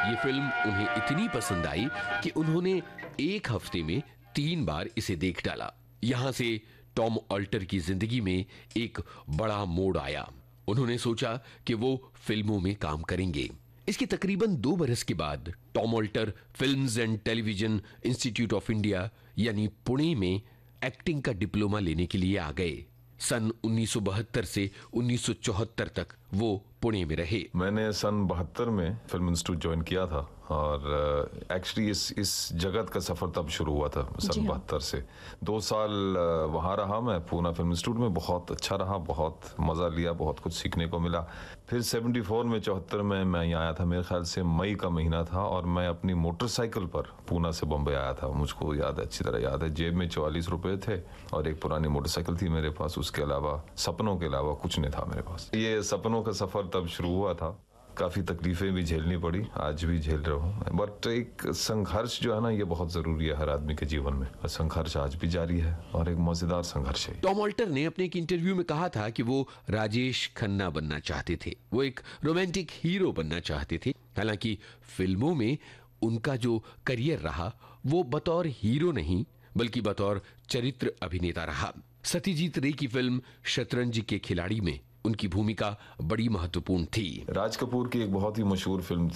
ये फिल्म उन्हें इतनी पसंद आई कि उन्होंने एक हफ्ते में 3 बार इसे देख डाला। यहां से टॉम ऑल्टर की जिंदगी में एक बड़ा मोड़ आया। उन्होंने सोचा कि वो फिल्मों में काम करेंगे। इसके तकरीबन 2 बरस के बाद Tom alter films and television institute of India यानी पुणे में एक्टिंग का डिप्लोमा लेने के लिए आ गए। सन 1972 से 1974 तक वो पुणे में रहे। मैंने सन 72 में फिल्म इंस्टीट्यूट ज्वाइन किया था और एक्चुअली इस जगत का सफ़र तब शुरू हुआ था सन 72 से। 2 साल वहाँ रहा मैं पूना फिल्म इंस्टीट्यूट में, बहुत अच्छा रहा, बहुत मज़ा लिया, बहुत कुछ सीखने को मिला। फिर 74 में 74 में मैं यहाँ आया था, मेरे ख्याल से मई का महीना था, और मैं अपनी मोटरसाइकिल पर पूना से बम्बई आया था। मुझको याद है, अच्छी तरह याद है। जेब में 44 रुपये थे और एक पुरानी मोटरसाइकिल थी मेरे पास। उसके अलावा सपनों के अलावा कुछ नहीं था मेरे पास। ये सपनों का सफ़र तब शुरू हुआ था। काफ़ी तकलीफ़ें भी झेलनी पड़ी, आज भी झेल रहा हूँ। बट एक संघर्ष जो है ना, ये बहुत ज़रूरी है हर आदमी के जीवन में, और संघर्ष आज भी जारी है और एक मज़ेदार संघर्ष है। टॉम ऑल्टर ने अपने एक इंटरव्यू में कहा था कि वो राजेश खन्ना बनना चाहते थे। वो एक रोमांटिक हीरो बनना चाहते थे। हालांकि फिल्मों में उनका जो करियर रहा वो बतौर हीरो नहीं बल्कि बतौर चरित्र अभिनेता रहा। सत्यजीत रे की फिल्म शतरंज के खिलाड़ी में उनकी भूमिका बड़ी महत्वपूर्ण थी। राज कपूर की एक बहुत ही मशहूर फिल्म